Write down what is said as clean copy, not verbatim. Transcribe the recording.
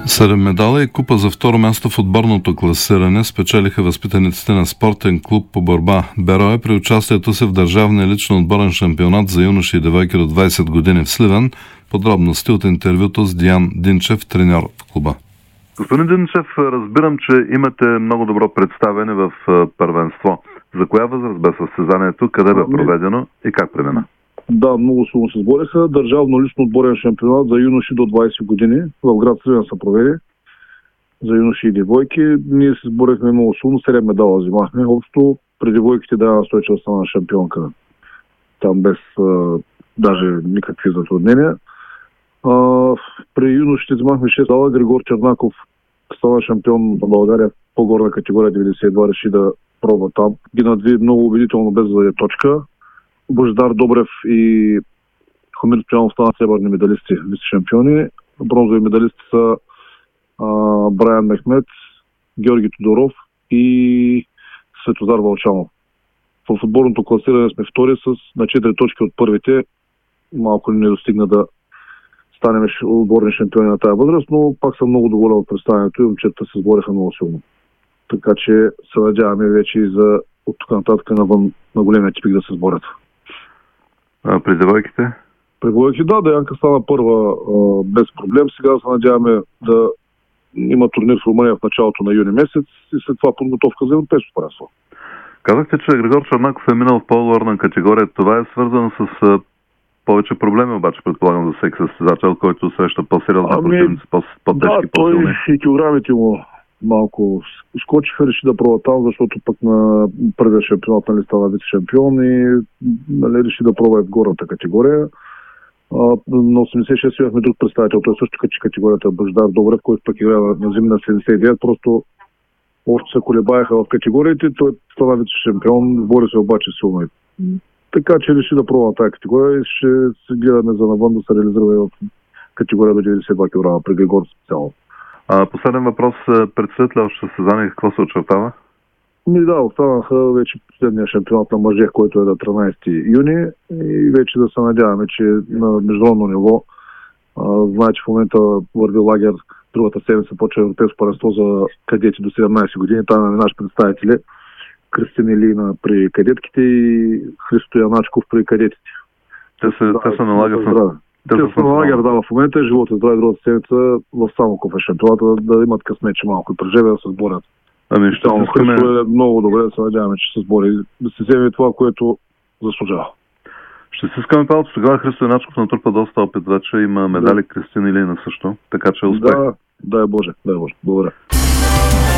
7 медала и купа за второ място в отборното класиране спечелиха възпитаниците на спортен клуб по борба Берое при участието си в държавния лично отборен шампионат за юноши и девойки до 20 години в Сливен. Подробности от интервюто с Диан Динчев, треньор в клуба. Господин Динчев, разбирам, че имате много добро представяне в първенство. За коя възраст бе състезанието, къде бе проведено и как премина? Да, много силно се сбореха. Държавно лично отборен шампионат за юноши до 20 години. В град Сливен се проведе. За юноши и девойки. Ние се сборехме много силно. 7 медала взимахме. Общо при девойките Даяна Стойчева стана шампионка. Там без даже никакви затруднения. При юношите взимахме 6 медала. Григор Чернаков стана шампион на България в по-горна категория 92. Реши да пробва там. Ги надви много убедително без да даде точка. Божидар Добрев и Хомир Стоянов станат сребърни медалисти, вице-шампиони. Бронзови медалисти са Брайан Мехмет, Георги Тодоров и Светозар Вълчанов. В отборното класиране сме втори на 4 точки от първите. Малко не достигна да станем отборни шампиони на тази възраст, но пак съм много доволен от представянето и момчетата се сбореха много силно. Така че се надяваме вече и за от тук нататък на големия типик да се сборят. При девойките? При девойките, да, Янка стана първа без проблем. Сега се надяваме да има турнир в Румъния в началото на юни месец и след това подготовка за европейско първенство. Казахте, че Григор Чернаков е минал в по-горна категория. Това е свързано с повече проблеми, обаче предполагам за всеки състезател, който среща по-сериозни противници, по-тежки, по-силни. Да, той и килограмите му малко скочиха, реши да пробва там, защото пък на първия шампионат стана вице-шампион и реши да пробва в горната категория. На 86 имахме друг представител, той също категорията Божидар Добрев, който пък играе на зимна 79, просто още се колебаеха в категориите, той стана вице-шампион, бори се обаче силно. Така че реши да пробва на тази категория и ще се гледаме за навън да се реализира в категория до 92 кг при Григор специално. Последен въпрос. Предстоят ли още състезания? Какво се очертава? Да, останаха вече последния шампионат на мъже, който е на 13 юни и вече да се надяваме, че на международно ниво знае, че в момента върви лагер, другата седмица почва европейско първенство за кадети до 17 години. Там имаме наши представители Кристина Илина при кадетките и Христо Яначков при кадетите. Те се налагат на... Те са на лагер, да, в момента живота здраве другата седмица в Самоков е шампионата, да имат късмет, че малко и преживе да се сборят. Христо е много добре, да се надяваме, че се сбори. Да се вземе това, което заслужава. Ще си искаме палото. Тогава Христо Яначков натрупа доста опит вече. Има медали, Кристина Илина също. Така че успех. Да, дай Боже. Благодаря.